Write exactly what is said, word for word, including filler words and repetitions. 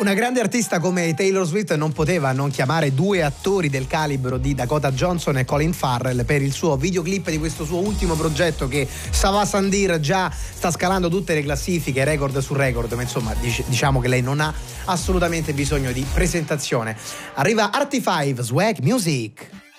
una grande artista come Taylor Swift non poteva non chiamare due attori del calibro di Dakota Johnson e Colin Farrell per il suo videoclip di questo suo ultimo progetto che Sava Sandir già sta scalando tutte le classifiche, record su record, ma insomma dic- diciamo che lei non ha assolutamente bisogno di presentazione. Arriva Artie cinque, Swag Music.